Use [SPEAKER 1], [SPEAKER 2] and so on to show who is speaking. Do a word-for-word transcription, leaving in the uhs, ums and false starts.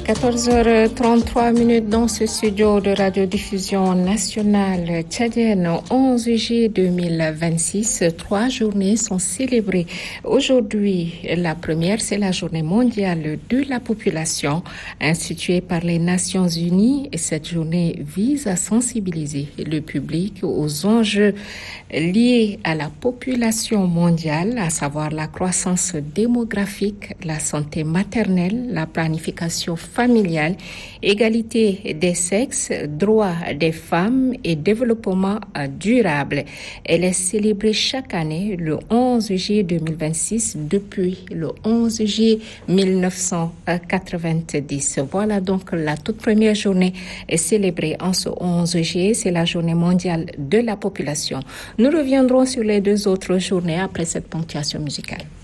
[SPEAKER 1] quatorze heures trente-trois minutes dans ce studio de radiodiffusion nationale tchadienne. onze juillet deux mille vingt-six, trois journées sont célébrées. Aujourd'hui, la première, c'est la journée mondiale de la population, instituée par les Nations Unies. Et cette journée vise à sensibiliser le public aux enjeux liés à la population mondiale, à savoir la croissance démographique, la santé maternelle, la planification familiale, égalité des sexes, droits des femmes et développement durable. Elle est célébrée chaque année le onze juillet deux mille vingt-six depuis le onze juillet mille neuf cent quatre-vingt-dix. Voilà donc la toute première journée est célébrée en ce onze juillet. C'est la journée mondiale de la population. Nous reviendrons sur les deux autres journées après cette ponctuation musicale.